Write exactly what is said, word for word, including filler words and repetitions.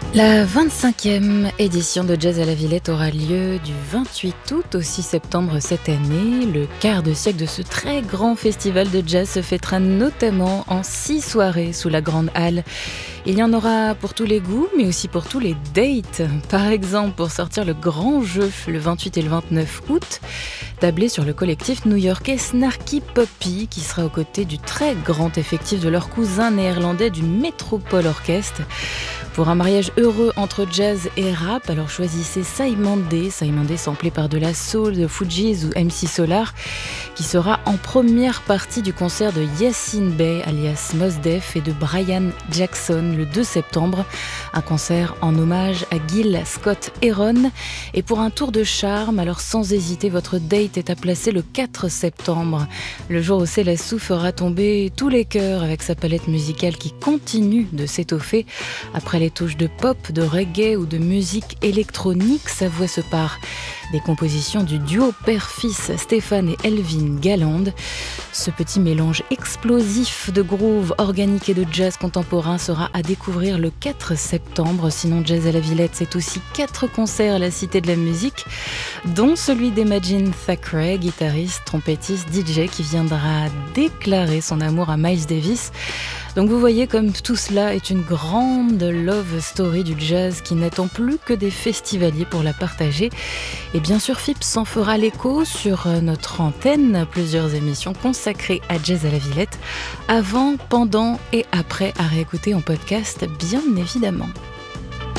La vingt-cinquième édition de Jazz à la Villette aura lieu du vingt-huit août au six septembre cette année. Le quart de siècle de ce très grand festival de jazz se fêtera notamment en six soirées sous la Grande Halle. Il y en aura pour tous les goûts, mais aussi pour tous les dates. Par exemple, pour sortir le grand jeu le vingt-huit et le vingt-neuf août, tablez sur le collectif new-yorkais Snarky Puppy, qui sera aux côtés du très grand effectif de leur cousin néerlandais du Metropole Orchestre. Pour un mariage heureux entre jazz et rap, alors choisissez Saïmandé, Saïmandé samplé par de la soul de Fugees ou M C Solar, qui sera en première partie du concert de Yassine Bey alias Mos Def et de Brian Jackson le deux septembre, un concert en hommage à Gil Scott-Heron. Et pour un tour de charme, alors sans hésiter, votre date est à placer le quatre septembre, le jour où Célassou fera tomber tous les cœurs avec sa palette musicale qui continue de s'étoffer. Après les touches de pop, de reggae ou de musique électronique, sa voix se part des compositions du duo père-fils Stéphane et Elvin Galland. Ce petit mélange explosif de groove organique et de jazz contemporain sera à découvrir le quatre septembre. Sinon, Jazz à la Villette, c'est aussi quatre concerts à la Cité de la Musique, dont celui d'Imagine Thackeray, guitariste, trompettiste, D J, qui viendra déclarer son amour à Miles Davis. Donc vous voyez comme tout cela est une grande love story du jazz qui n'attend plus que des festivaliers pour la partager. Et bien sûr, F I P s'en fera l'écho sur notre antenne, plusieurs émissions consacrées à Jazz à la Villette, avant, pendant et après, à réécouter en podcast, bien évidemment.